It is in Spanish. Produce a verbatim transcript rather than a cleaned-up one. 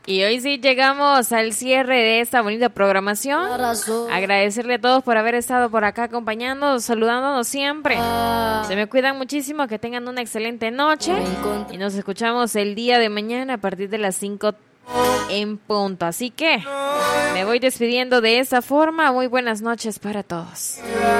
Y hoy sí llegamos al cierre de esta bonita programación. Agradecerle a todos por haber estado por acá acompañándonos, saludándonos siempre. Se me cuidan muchísimo, que tengan una excelente noche. Y nos escuchamos el día de mañana a partir de las cinco en punto. Así que me voy despidiendo de esa forma. Muy buenas noches para todos.